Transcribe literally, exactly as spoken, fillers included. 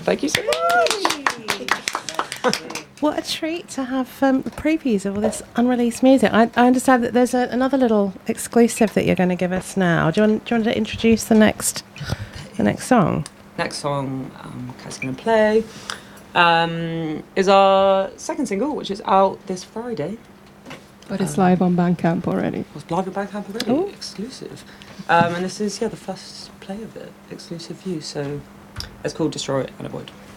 Thank you so much. What a treat to have um, previews of all this unreleased music. I, I understand that there's a, another little exclusive that you're going to give us now. Do you want, do you want to introduce the next the next song? Next song um, Kat's going to play um, is our second single, which is out this Friday. But it's um, live on Bandcamp already. It's live on Bandcamp already, Ooh. Exclusive. Um, and this is, yeah, the first play of it, exclusive view. So it's called Destroy and Avoid.